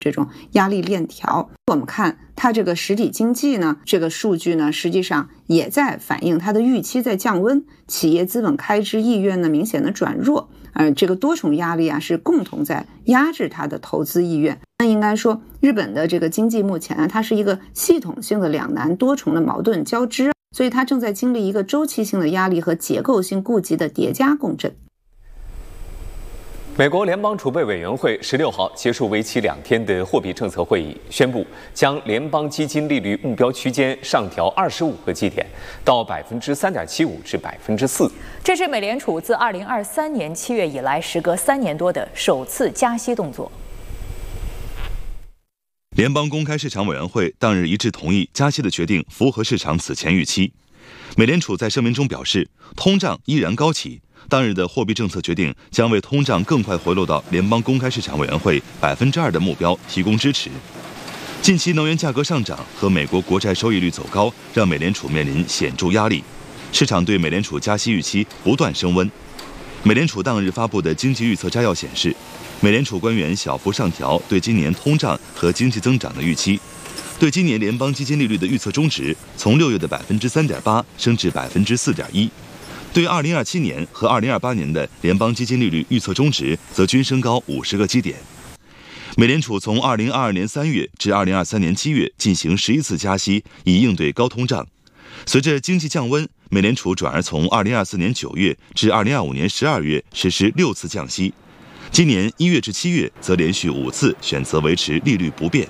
这种压力链条。我们看它这个实体经济呢，这个数据呢，实际上也在反映它的预期在降温，企业资本开支意愿呢明显的转弱，这个多重压力啊是共同在压制它的投资意愿。那应该说，日本的这个经济目前呢，它是一个系统性的两难多重的矛盾交织，所以它正在经历一个周期性的压力和结构性顾及的叠加共振。 美国联邦储备委员会16号结束为期2天的货币政策会议，宣布将联邦基金利率目标区间上调25个基点，到3.75%至4%。 这是美联储自2023年7月以来，时隔3年多的首次加息动作。 联邦公开市场委员会当日一致同意加息的决定，符合市场此前预期。美联储在声明中表示，通胀依然高企。当日的货币政策决定将为通胀更快回落到联邦公开市场委员会2%的目标提供支持。近期能源价格上涨和美国国债收益率走高，让美联储面临显著压力。市场对美联储加息预期不断升温。美联储当日发布的经济预测摘要显示，美联储官员小幅上调对今年通胀和经济增长的预期，对今年联邦基金利率的预测中值从6月的3.8%升至4.1%。对2027年和2028年的联邦基金利率预测中值则均升高50个基点。美联储从2022年3月至2023年7月进行11次加息，以应对高通胀。随着经济降温，美联储转而从2024年9月至2025年12月实施6次降息。今年1月至7月则连续5次选择维持利率不变。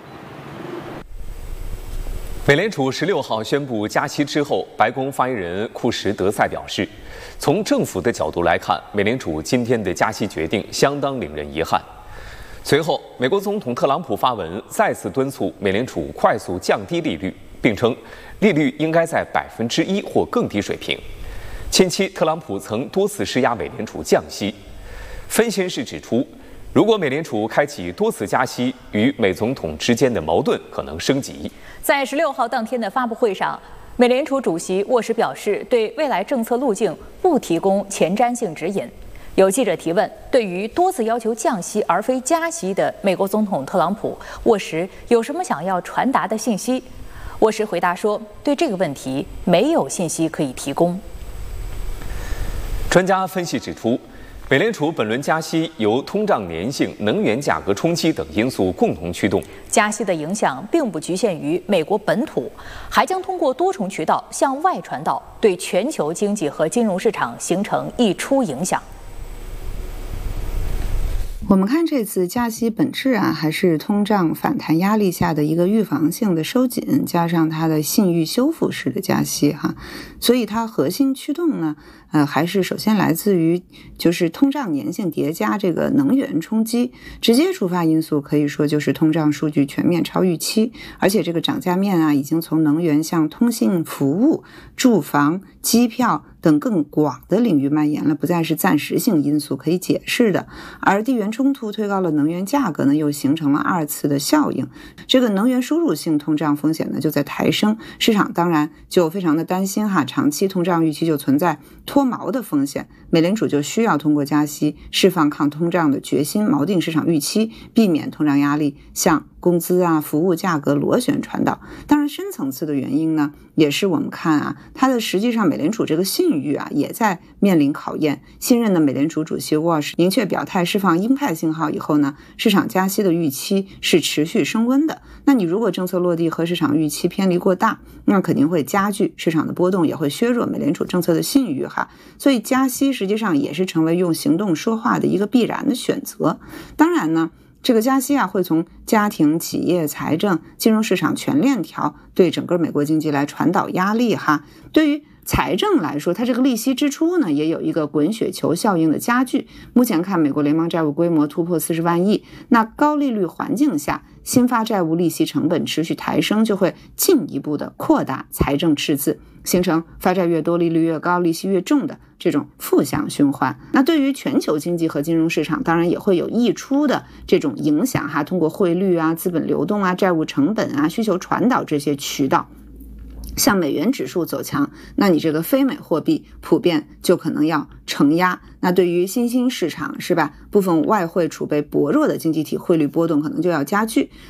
美联储16号宣布加息之后，白宫发言人库什德塞表示，从政府的角度来看，美联储今天的加息决定相当令人遗憾。随后，美国总统特朗普发文再次敦促美联储快速降低利率，并称利率应该在1%或更低水平。近期，特朗普曾多次施压美联储降息。分析师指出，如果美联储开启多次加息，与美总统之间的矛盾可能升级。 在16号当天的发布会上，美联储主席沃什表示，对未来政策路径不提供前瞻性指引。有记者提问，对于多次要求降息而非加息的美国总统特朗普，沃什有什么想要传达的信息？沃什回答说，对这个问题没有信息可以提供。 专家分析指出，美联储本轮加息由通胀粘性、能源价格冲击等因素共同驱动。 加息的影响并不局限于美国本土，还将通过多重渠道向外传导，对全球经济和金融市场形成溢出影响。 我们看这次加息本质啊，还是通胀反弹压力下的一个预防性的收紧，加上它的信誉修复式的加息哈，所以它核心驱动呢，还是首先来自于就是通胀粘性叠加这个能源冲击，直接触发因素可以说就是通胀数据全面超预期，而且这个涨价面啊，已经从能源向通信服务、住房、机票等更广的领域蔓延了，不再是暂时性因素可以解释的。而地缘冲突推高了能源价格呢，又形成了二次的效应，这个能源输入性通胀风险呢就在抬升，市场当然就非常的担心哈，长期通胀预期就存在脱锚的风险，美联储就需要通过加息释放抗通胀的决心，锚定市场预期，避免通胀压力向工资啊、服务价格螺旋传导。当然深层次的原因呢，也是我们看啊，它的实际上美联储这个信誉啊也在面临考验。新任的美联储主席沃什明确表态释放鹰派信号以后呢，市场加息的预期是持续升温的。那你如果政策落地和市场预期偏离过大，那肯定会加剧市场的波动，也会削弱美联储政策的信誉哈。所以加息实际上也是成为用行动说话的一个必然的选择。当然呢，这个加息啊，会从家庭、企业、财政、金融市场全链条对整个美国经济来传导压力哈。对于财政来说，它这个利息支出呢，也有一个滚雪球效应的加剧。目前看，美国联邦债务规模突破40万亿，那高利率环境下，新发债务利息成本持续抬升，就会进一步的扩大财政赤字，形成发债越多、利率越高、利息越重的这种负向循环。那对于全球经济和金融市场，当然也会有溢出的这种影响哈，通过汇率啊、资本流动啊、债务成本啊、需求传导这些渠道。 像美元指数走强，那你这个非美货币普遍就可能要承压。那对于新兴市场是吧，部分外汇储备薄弱的经济体汇率波动可能就要加剧。